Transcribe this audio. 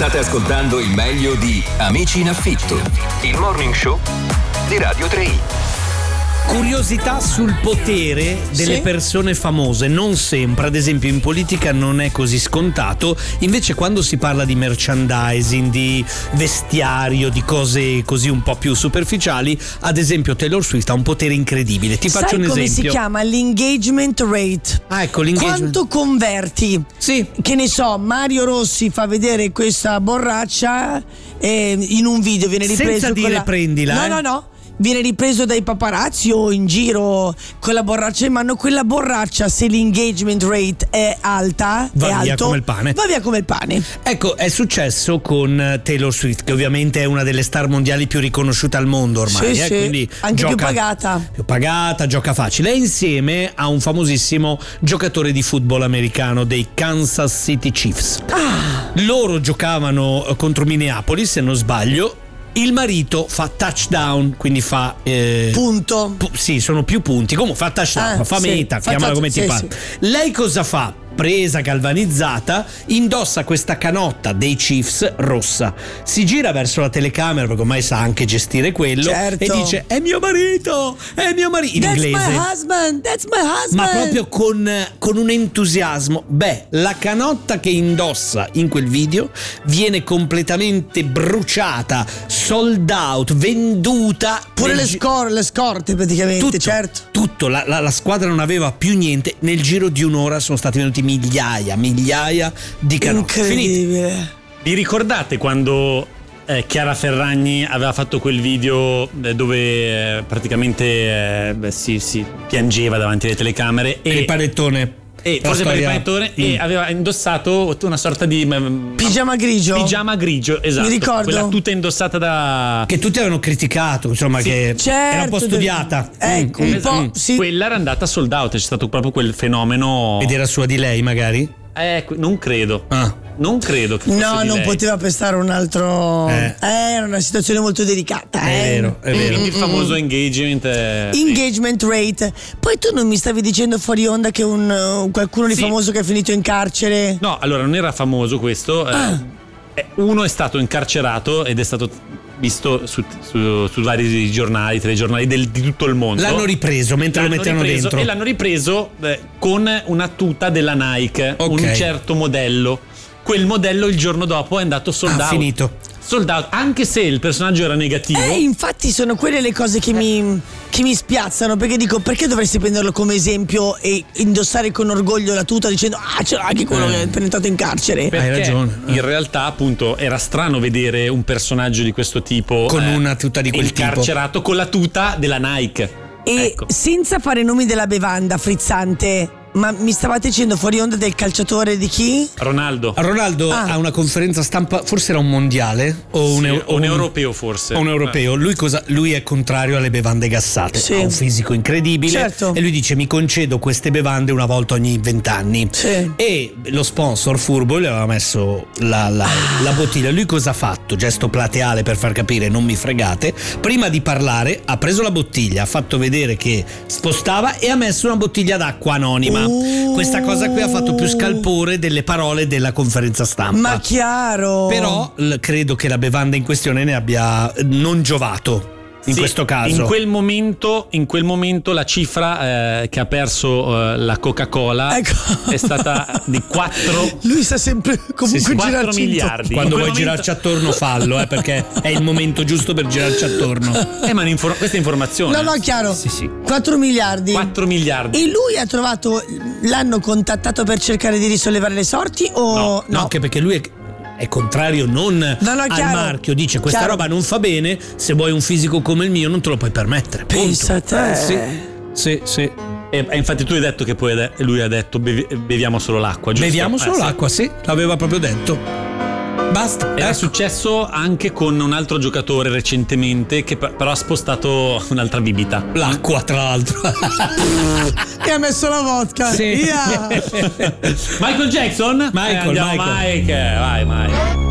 State ascoltando il meglio di Amici in affitto, il morning show di Radio 3. Curiosità sul potere delle persone famose, non sempre, ad esempio in politica non è così scontato, invece quando si parla di merchandising, di vestiario, di cose così un po' più superficiali, ad esempio Taylor Swift ha un potere incredibile. Ti faccio un esempio. Sai come si chiama? L'engagement rate. Ah, ecco, l'engagement. Quanto converti? Sì. Che ne so, Mario Rossi fa vedere questa borraccia in un video, viene ripreso senza dire prendila. No. Viene ripreso dai paparazzi o in giro con la borraccia in mano. Quella borraccia, se l'engagement rate è alta, va via come il pane. Va via come il pane. Ecco, è successo con Taylor Swift, che ovviamente è una delle star mondiali più riconosciute al mondo ormai. Sì. Quindi anche più pagata. Più pagata, gioca facile. È insieme a un famosissimo giocatore di football americano dei Kansas City Chiefs. Loro giocavano contro Minneapolis, se non sbaglio. Il marito fa touchdown, quindi fa punto. Sì, sono più punti. Comunque fa touchdown, fa meta, chiamala come ti pare. Lei cosa fa? Presa galvanizzata, indossa questa canotta dei Chiefs rossa, si gira verso la telecamera perché ormai sa anche gestire quello, certo. E dice è mio marito in that's inglese, that's my husband, ma proprio con un entusiasmo. La canotta che indossa in quel video viene completamente bruciata, sold out, venduta, pure le scorte praticamente, tutto, la squadra non aveva più niente. Nel giro di un'ora sono stati venuti migliaia di canotte. Incredibile. Vi ricordate quando Chiara Ferragni aveva fatto quel video dove praticamente si piangeva davanti alle telecamere e il panettone forse per il panettone e aveva indossato una sorta di pigiama grigio, esatto, mi ricordo, quella tuta indossata che tutti avevano criticato, insomma, che era un po' studiata, ecco, un po', sì. Quella era andata sold out, c'è stato proprio quel fenomeno. Ed era sua di lei magari? Non credo. Non credo che fosse no, di non lei. poteva pestare un altro. Era una situazione molto delicata. È vero. Il famoso engagement rate. Poi tu non mi stavi dicendo fuori onda che qualcuno di famoso che è finito in carcere? No, allora non era famoso questo. Uno è stato incarcerato ed è stato visto su vari giornali, telegiornali di tutto il mondo. L'hanno ripreso mentre lo mettevano dentro. E l'hanno ripreso con una tuta della Nike, un certo modello. Quel modello il giorno dopo è andato sold out. Finito. Sold out, anche se il personaggio era negativo. Infatti sono quelle le cose che mi spiazzano, perché dico, perché dovresti prenderlo come esempio e indossare con orgoglio la tuta dicendo c'è anche quello che è penetrato in carcere. Perché hai ragione. In realtà appunto era strano vedere un personaggio di questo tipo con una tuta di quel incarcerato tipo, con la tuta della Nike. E senza fare nomi della bevanda frizzante, ma mi stavate dicendo fuori onda del calciatore di chi? Ronaldo a una conferenza stampa, forse era un mondiale o un europeo forse. Un europeo. Lui è contrario alle bevande gassate, ha un fisico incredibile, certo. E lui dice mi concedo queste bevande una volta ogni 20 anni. E lo sponsor furbo gli aveva messo la bottiglia. Lui cosa ha fatto? Gesto plateale per far capire non mi fregate. Prima di parlare ha preso la bottiglia, ha fatto vedere che spostava e ha messo una bottiglia d'acqua anonima. Questa cosa qui ha fatto più scalpore delle parole della conferenza stampa. Ma chiaro. Però credo che la bevanda in questione ne abbia non giovato. In questo caso in quel momento la cifra che ha perso la Coca-Cola è stata di 4. Lui sa sempre comunque 4 miliardi. Quando vuoi girarci attorno fallo, perché è il momento giusto per girarci attorno. Ma questa è informazione. No, chiaro. Sì. 4 miliardi. E lui ha trovato, l'hanno contattato per cercare di risollevare le sorti o no? Anche perché lui è contrario al marchio, dice questa roba non fa bene, se vuoi un fisico come il mio non te lo puoi permettere. Pensa a te. Sì. E infatti tu hai detto che poi lui ha detto beviamo solo l'acqua, giusto? Beviamo solo l'acqua, sì, l'aveva proprio detto. Basta. È successo anche con un altro giocatore recentemente che però ha spostato un'altra bibita. L'acqua, tra l'altro. E ha messo la vodka. Sì. Michael Jackson? Michael. Vai Mike.